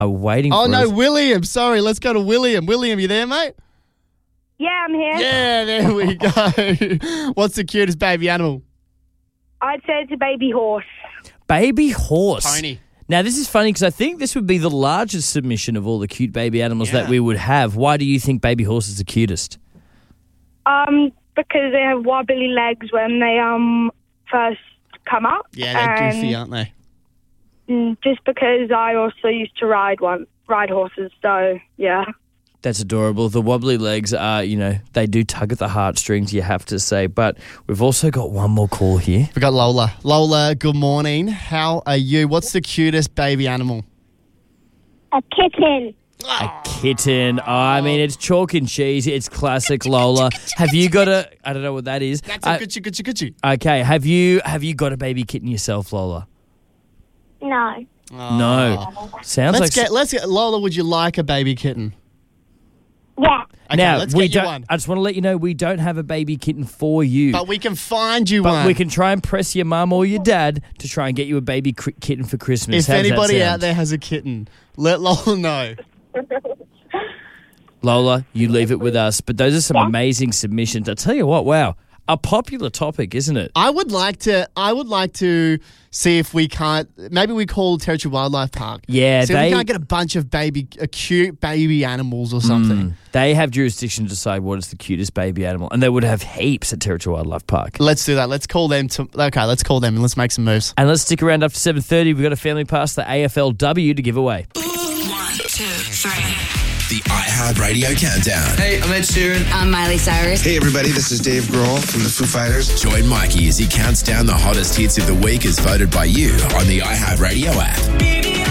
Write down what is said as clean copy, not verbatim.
waiting Oh, for no, us. William. Sorry, let's go to William. William, you there, mate? Yeah, I'm here. Yeah, there we go. What's the cutest baby animal? I'd say it's a baby horse. Baby horse. Pony. Now, this is funny because I think this would be the largest submission of all the cute baby animals that we would have. Why do you think baby horse is the cutest? Because they have wobbly legs when they first come up. Yeah, they're goofy, aren't they? Just because I also used to ride horses, so yeah. That's adorable. The wobbly legs are, they do tug at the heartstrings, you have to say. But we've also got one more call here. We got Lola. Lola, good morning. How are you? What's the cutest baby animal? A kitten. A kitten. Oh, I mean, it's chalk and cheese. It's classic Lola. Have you got I don't know what that is. That's a coochie. Okay, have you got a baby kitten yourself, Lola? No. No. Sounds Let's get Lola, would you like a baby kitten? Yeah. Okay, now, let's we get you don't. one. I just want to let you know we don't have a baby kitten for you. But we can find you But one. we can try and press your mum or your dad to try and get you a baby kitten for Christmas. If How does that anybody sound? out there has a kitten, let Lola know. Lola, you leave it with us. But those are some amazing submissions. I tell you what, wow. A popular topic, isn't it? I would like to see if we can't. Maybe we call Territory Wildlife Park. Yeah, see if we can't get a bunch of cute baby animals or something. They have jurisdiction to decide what is the cutest baby animal, and they would have heaps at Territory Wildlife Park. Let's do that. Let's call them. Let's call them and let's make some moves. And let's stick around after 7:30. We've got a family pass, the AFLW, to give away. 1, 2, 3. The iHeartRadio Countdown. Hey, I'm Ed Sheeran. I'm Miley Cyrus. Hey, everybody, this is Dave Grohl from the Foo Fighters. Join Mikey as he counts down the hottest hits of the week as voted by you on the iHeartRadio app.